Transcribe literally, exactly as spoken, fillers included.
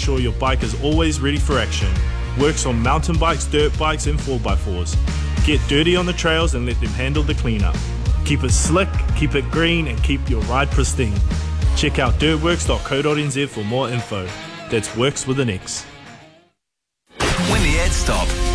sure your bike is always ready for action. Works on mountain bikes, dirt bikes and four by fours. Get dirty on the trails and let them handle the cleanup. Keep it slick, keep it green and keep your ride pristine. Check out dirtworks dot co dot n z for more info. That's Works with an X. When the ads stop,